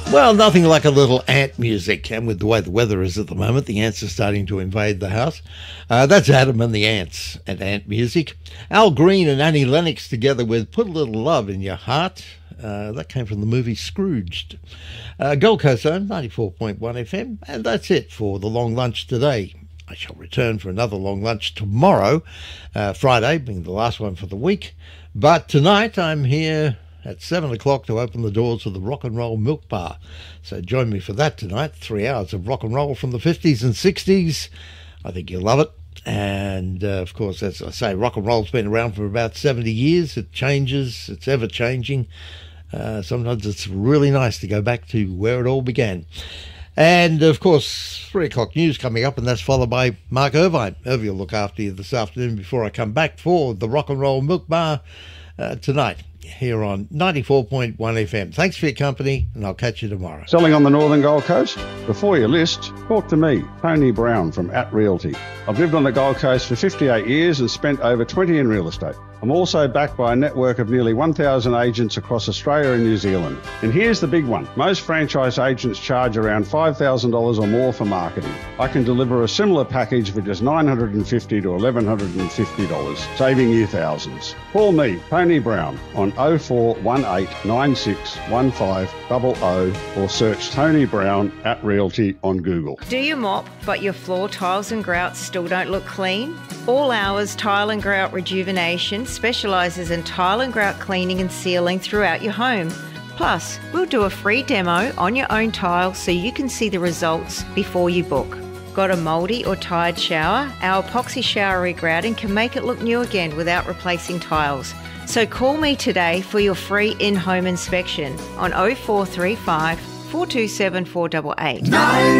Well, nothing like a little ant music, and with the way the weather is at the moment, the ants are starting to invade the house. That's Adam and the Ants and Ant Music. Al Green and Annie Lennox together with Put a Little Love in Your Heart. That came from the movie Scrooged. Gold Coast Zone, 94.1 FM, and that's it for the long lunch today. I shall return for another long lunch tomorrow, Friday being the last one for the week. But tonight I'm here at 7 o'clock to open the doors of the Rock and Roll Milk Bar. So join me for that tonight. 3 hours of rock and roll from the 50s and 60s. I think you'll love it. And, of course, as I say, rock and roll's been around for about 70 years. It changes. It's ever-changing. Sometimes it's really nice to go back to where it all began. And, of course, 3 o'clock news coming up, and that's followed by Mark Irvine. Irvine will look after you this afternoon before I come back for the Rock and Roll Milk Bar tonight here on 94.1 FM. Thanks for your company, and I'll catch you tomorrow. Selling on the Northern Gold Coast? Before you list, talk to me, Tony Brown from At Realty. I've lived on the Gold Coast for 58 years and spent over 20 in real estate. I'm also backed by a network of nearly 1,000 agents across Australia and New Zealand. And here's the big one. Most franchise agents charge around $5,000 or more for marketing. I can deliver a similar package for just $950 to $1,150, saving you thousands. Call me, Tony Brown, on 0418 961500 or search Tony Brown at Realty on Google. Do you mop, but your floor tiles and grouts still don't look clean? All Hours Tile and Grout Rejuvenation specialises in tile and grout cleaning and sealing throughout your home. Plus, we'll do a free demo on your own tile so you can see the results before you book. Got a mouldy or tired shower? Our epoxy shower regrouting can make it look new again without replacing tiles. So call me today for your free in-home inspection on 0435 427 488.